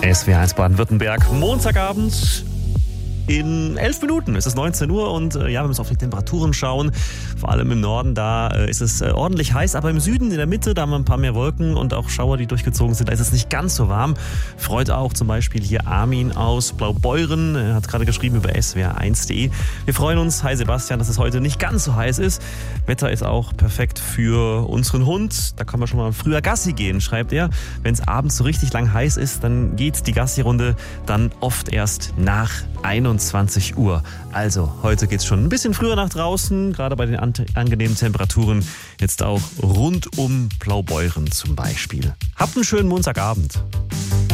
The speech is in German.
SWR1 Baden-Württemberg, Montagabend. In 11 Minuten ist es 19 Uhr und wir müssen auf die Temperaturen schauen. Vor allem im Norden, da ist es ordentlich heiß, aber im Süden, in der Mitte, da haben wir ein paar mehr Wolken und auch Schauer, die durchgezogen sind. Da ist es nicht ganz so warm. Freut auch zum Beispiel hier Armin aus Blaubeuren. Er hat gerade geschrieben über swr1.de. Wir freuen uns, hi Sebastian, dass es heute nicht ganz so heiß ist. Wetter ist auch perfekt für unseren Hund. Da kann man schon mal früher Gassi gehen, schreibt er. Wenn es abends so richtig lang heiß ist, dann geht die Gassi-Runde dann oft erst nach 21 Uhr. Also, heute geht's schon ein bisschen früher nach draußen, gerade bei den angenehmen Temperaturen. Jetzt auch rund um Blaubeuren zum Beispiel. Habt einen schönen Montagabend.